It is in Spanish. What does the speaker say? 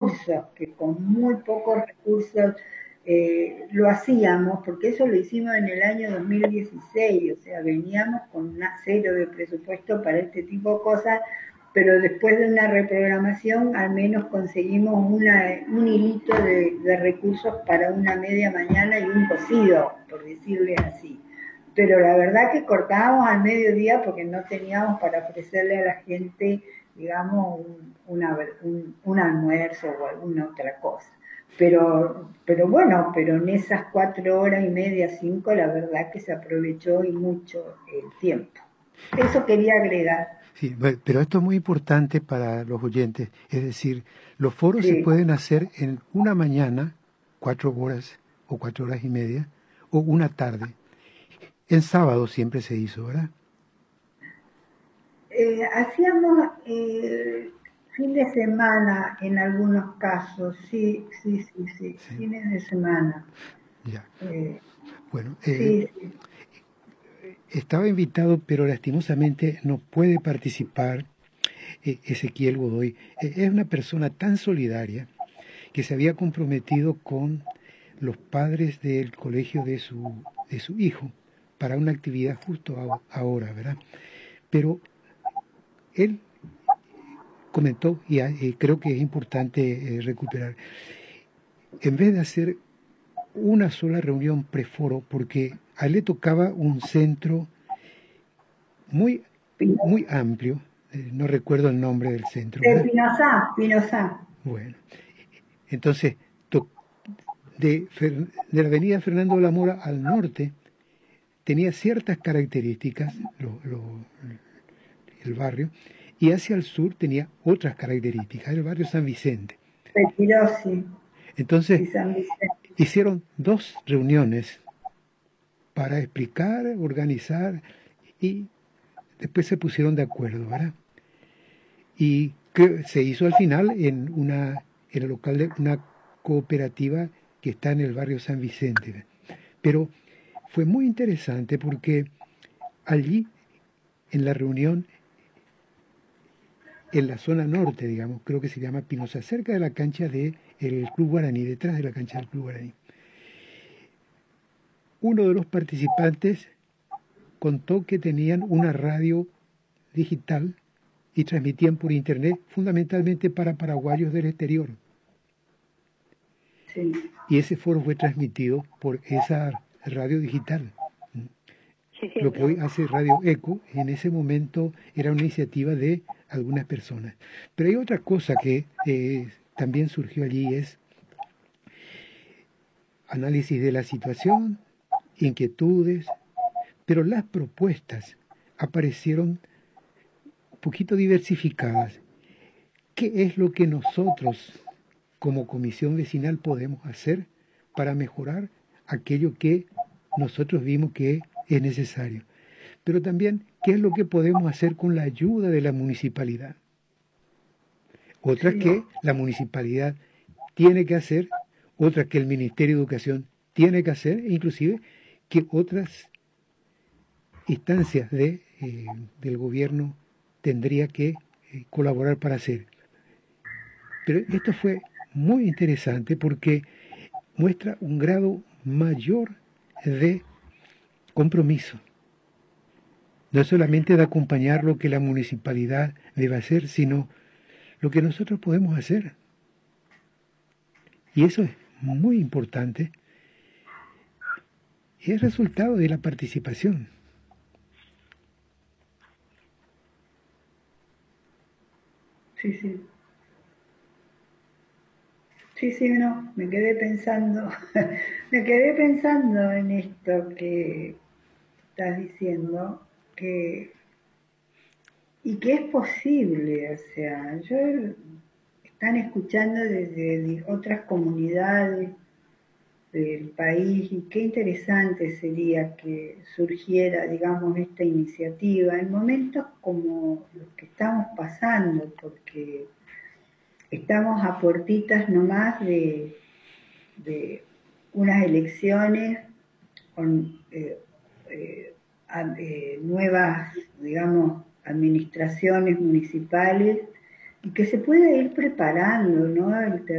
recursos, que con muy pocos recursos lo hacíamos, porque eso lo hicimos en el año 2016, o sea, veníamos con una cero de presupuesto para este tipo de cosas, pero después de una reprogramación al menos conseguimos un hilito de recursos para una media mañana y un cocido, por decirle así. Pero la verdad que cortábamos al mediodía porque no teníamos para ofrecerle a la gente, digamos, un almuerzo o alguna otra cosa. Pero bueno, pero en esas 4 horas y media, 5, la verdad que se aprovechó y mucho el tiempo. Eso quería agregar. Sí, pero esto es muy importante para los oyentes. Es decir, los foros se Sí, pueden hacer en una mañana, 4 horas o 4 horas y media, o una tarde. En sábado siempre se hizo, ¿verdad? hacíamos fin de semana en algunos casos, sí, sí, sí, sí, Sí, fines de semana. ya. Eh, Bueno, sí, sí, estaba invitado, pero lastimosamente no puede participar Ezequiel Godoy. Es una persona tan solidaria que se había comprometido con los padres del colegio de su hijo para una actividad justo ahora, ¿verdad? Pero él comentó, y creo que es importante recuperar, en vez de hacer una sola reunión preforo, porque a él le tocaba un centro muy, muy amplio, no recuerdo el nombre del centro, de ¿verdad? Pinosá. Bueno, entonces, de la avenida Fernando de la Mora al norte, tenía ciertas características el barrio, y hacia el sur tenía otras características, el barrio San Vicente. Petirosi Entonces, y San Vicente. hicieron dos reuniones para explicar, organizar, y después se pusieron de acuerdo, ¿verdad? Y que se hizo al final en el local de una cooperativa que está en el barrio San Vicente. Pero fue muy interesante porque allí, en la reunión, en la zona norte, digamos, creo que se llama Pinoza, cerca de la cancha del Club Guaraní, detrás de la cancha del Club Guaraní, uno de los participantes contó que tenían una radio digital y transmitían por internet fundamentalmente para paraguayos del exterior. Sí, Y ese foro fue transmitido por esa radio digital. Sí, Lo que hoy señor. hace Radio Eco, en ese momento era una iniciativa de algunas personas. Pero hay otra cosa que también surgió allí, es análisis de la situación, inquietudes, pero las propuestas aparecieron un poquito diversificadas. ¿Qué es lo que nosotros como comisión vecinal podemos hacer para mejorar aquello que nosotros vimos que es necesario? Pero también, ¿qué es lo que podemos hacer con la ayuda de la municipalidad? Otras sí. que la municipalidad tiene que hacer, otras que el Ministerio de Educación tiene que hacer, e inclusive que otras instancias del gobierno tendría que colaborar para hacer. Pero esto fue muy interesante porque muestra un grado mayor de compromiso. No solamente de acompañar lo que la municipalidad debe hacer, sino lo que nosotros podemos hacer. Y eso es muy importante. Y es resultado de la participación. Sí, sí. Sí, sí, no, me quedé pensando, me quedé pensando en esto que estás diciendo, que, y que es posible, o sea, están escuchando desde otras comunidades del país y qué interesante sería que surgiera, digamos, esta iniciativa en momentos como los que estamos pasando, porque estamos a puertitas nomás de unas elecciones con nuevas, digamos, administraciones municipales y que se puede ir preparando, ¿no?